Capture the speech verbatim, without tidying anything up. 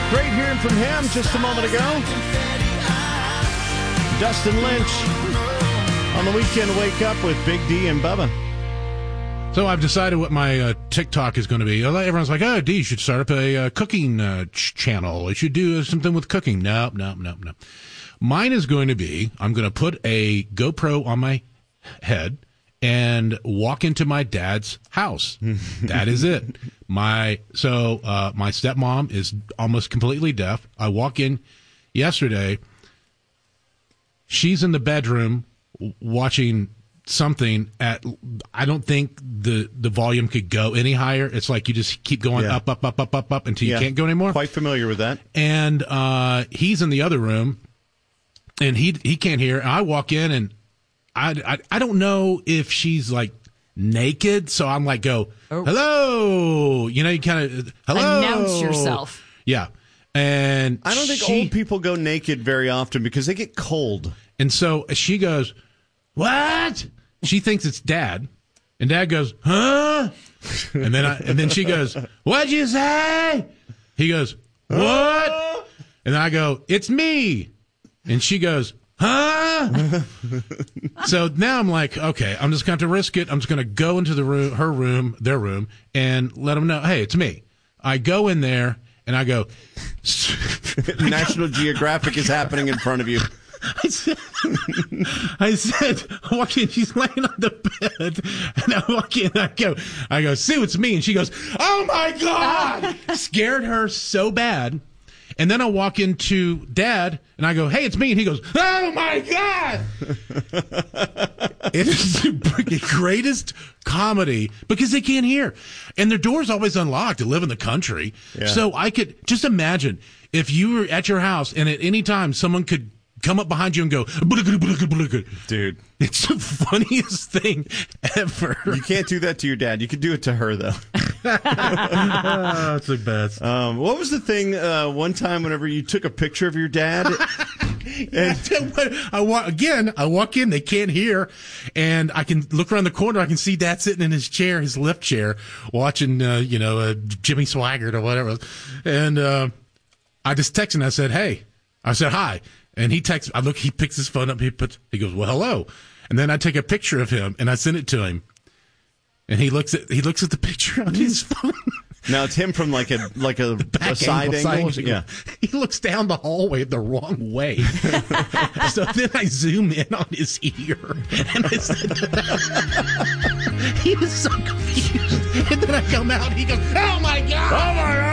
Great hearing from him just a moment ago. Dustin Lynch on the weekend Wake Up with Big D and Bubba. So I've decided what my uh, TikTok is going to be. Everyone's like, oh, D, you should start up a uh, cooking uh, ch- channel. You should do something with cooking. No, no, no, no. Mine is going to be, I'm going to put a GoPro on my head and walk into my dad's house. That is it. My So uh, my stepmom is almost completely deaf. I walk in yesterday. She's in the bedroom watching something at, I don't think the, the volume could go any higher. It's like you just keep going yeah. up, up, up, up, up, up until you yeah. can't go anymore. Quite familiar with that. And uh, he's in the other room, and he he can't hear. And I walk in, and I, I, I don't know if she's like naked, so I'm like, go, oh. hello. You know, you kind of, hello. Announce yourself. Yeah. And I don't think she, old people go naked very often because they get cold. And so she goes, what? She thinks it's Dad, and Dad goes, huh? And then I, and then she goes, what'd you say? He goes, what? And then I go, it's me. And she goes, huh? So now I'm like, okay, I'm just going to risk it. I'm just going to go into the room, her room, their room, and let them know, hey, it's me. I go in there. And I go, National Geographic is happening in front of you. I said, I said, I walk in, she's laying on the bed, and I walk in, and I go, I go, Sue, it's me. And she goes, oh my God! Scared her so bad. And then I walk into Dad, and I go, hey, it's me. And he goes, oh my God! It is the greatest comedy because they can't hear. And their door's always unlocked to live in the country. Yeah. So I could just imagine if you were at your house and at any time someone could come up behind you and go, dude, it's the funniest thing ever. You can't do that to your dad. You could do it to her, though. Oh, it's the best. Um, what was the thing uh, one time whenever you took a picture of your dad? And I walk again. I walk in. They can't hear, and I can look around the corner. I can see Dad sitting in his chair, his lift chair, watching, uh, you know, uh, Jimmy Swaggart or whatever. And uh, I just texted him. I said, "Hey," I said, "Hi," and he texts. I look. He picks his phone up. He puts. He goes, "Well, hello," and then I take a picture of him and I send it to him, and he looks at he looks at the picture on his phone. Now it's him from like a like a, a side angle. angle. Side yeah, he looks down the hallway the wrong way. So then I zoom in on his ear, and I said, he was so confused. And then I come out, and he goes, "Oh my God! Oh my God!"